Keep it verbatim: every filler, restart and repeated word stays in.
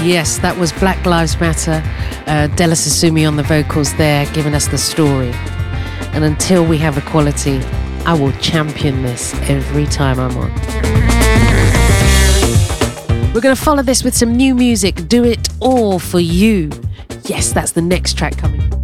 Yes, that was Black Lives Matter. Uh, Della Sassoumi on the vocals there, giving us the story. And until we have equality, I will champion this every time I'm on. We're going to follow this with some new music. Do It All For You. Yes, that's the next track coming.